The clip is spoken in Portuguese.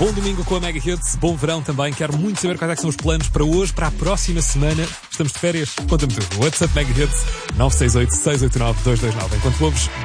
Bom domingo com a Mega Hits, bom verão também. Quero muito saber quais é que são os planos para hoje, para a próxima semana. Estamos de férias? Conta-me tudo. WhatsApp Mega Hits 968 689 229. Enquanto ouves